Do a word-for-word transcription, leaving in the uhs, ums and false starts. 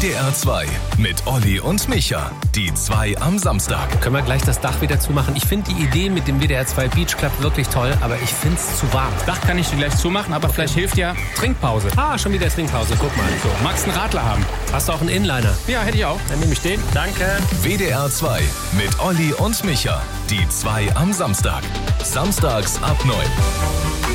D R zwei mit Olli und Micha. Die zwei am Samstag. Können wir gleich das Dach wieder zumachen? Ich finde die Idee mit dem W D R zwei Beach Club wirklich toll, aber ich finde es zu warm. Das Dach kann ich dir gleich zumachen, aber okay. Vielleicht hilft ja Trinkpause. Ah, schon wieder Trinkpause. Guck mal. So, magst du einen Radler haben? Hast du auch einen Inliner? Ja, hätte ich auch. Dann nehme ich den. Danke. W D R zwei mit Olli und Micha. Die zwei am Samstag. Samstags ab neun.